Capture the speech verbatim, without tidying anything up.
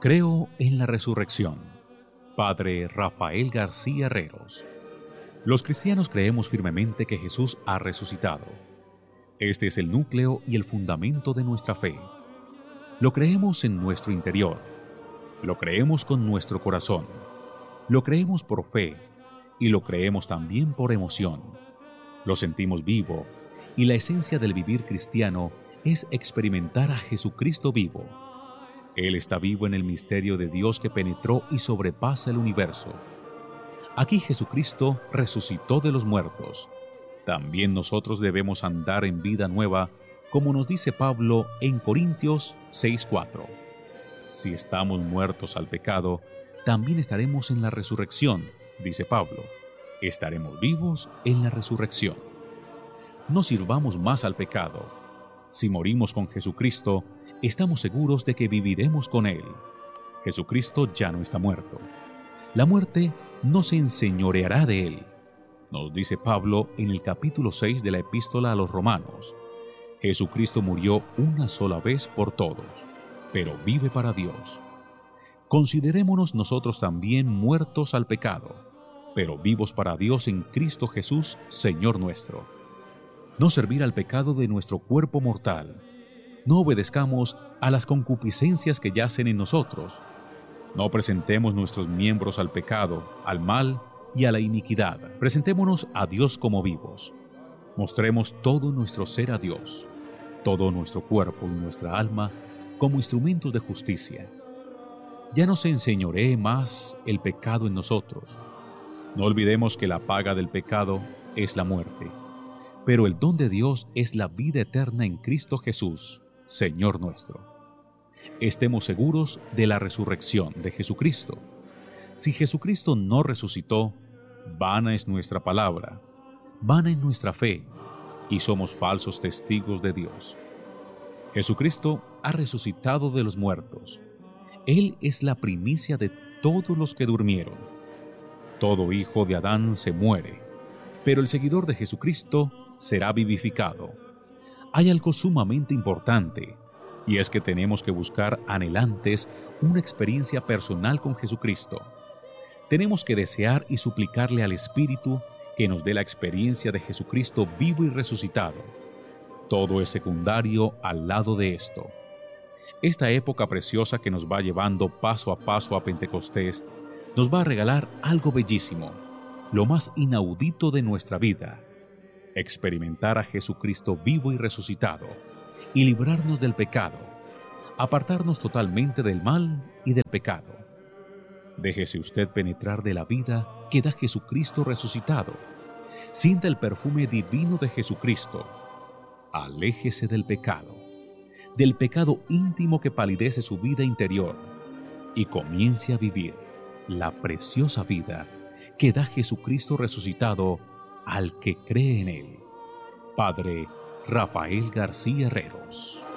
Creo en la resurrección. Padre Rafael García Herreros. Los cristianos creemos firmemente que Jesús ha resucitado. Este es el núcleo y el fundamento de nuestra fe. Lo creemos en nuestro interior. Lo creemos con nuestro corazón. Lo creemos por fe y lo creemos también por emoción. Lo sentimos vivo y la esencia del vivir cristiano es experimentar a Jesucristo vivo. Él está vivo en el misterio de Dios que penetró y sobrepasa el universo. Aquí Jesucristo resucitó de los muertos. También nosotros debemos andar en vida nueva, como nos dice Pablo en Corintios seis cuatro. Si estamos muertos al pecado, también estaremos en la resurrección, dice Pablo. Estaremos vivos en la resurrección. No sirvamos más al pecado. Si morimos con Jesucristo, estamos seguros de que viviremos con Él. Jesucristo ya no está muerto. La muerte no se enseñoreará de Él. Nos dice Pablo en el capítulo seis de la Epístola a los Romanos. Jesucristo murió una sola vez por todos, pero vive para Dios. Considerémonos nosotros también muertos al pecado, pero vivos para Dios en Cristo Jesús, Señor nuestro. No servir al pecado de nuestro cuerpo mortal. No obedezcamos a las concupiscencias que yacen en nosotros. No presentemos nuestros miembros al pecado, al mal y a la iniquidad. Presentémonos a Dios como vivos. Mostremos todo nuestro ser a Dios, todo nuestro cuerpo y nuestra alma como instrumentos de justicia. Ya no se enseñoree más el pecado en nosotros. No olvidemos que la paga del pecado es la muerte, pero el don de Dios es la vida eterna en Cristo Jesús, Señor nuestro. Estemos seguros de la resurrección de Jesucristo. Si Jesucristo no resucitó, vana es nuestra palabra, vana es nuestra fe, y somos falsos testigos de Dios. Jesucristo ha resucitado de los muertos. Él es la primicia de todos los que durmieron. Todo hijo de Adán se muere, pero el seguidor de Jesucristo será vivificado. Hay algo sumamente importante, y es que tenemos que buscar anhelantes una experiencia personal con Jesucristo. Tenemos que desear y suplicarle al Espíritu que nos dé la experiencia de Jesucristo vivo y resucitado. Todo es secundario al lado de esto. Esta época preciosa que nos va llevando paso a paso a Pentecostés nos va a regalar algo bellísimo, lo más inaudito de nuestra vida: experimentar a Jesucristo vivo y resucitado y librarnos del pecado, apartarnos totalmente del mal y del pecado. Déjese usted penetrar de la vida que da Jesucristo resucitado. Sienta el perfume divino de Jesucristo. Aléjese del pecado, del pecado íntimo que palidece su vida interior, y comience a vivir la preciosa vida que da Jesucristo resucitado al que cree en Él. Padre Rafael García Herreros.